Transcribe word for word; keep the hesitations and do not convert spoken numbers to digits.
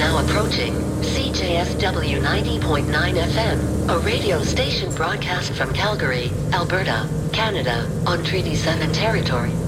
now approaching C J S W ninety point nine F M, a radio station broadcast from Calgary, Alberta, Canada, on Treaty seven territory.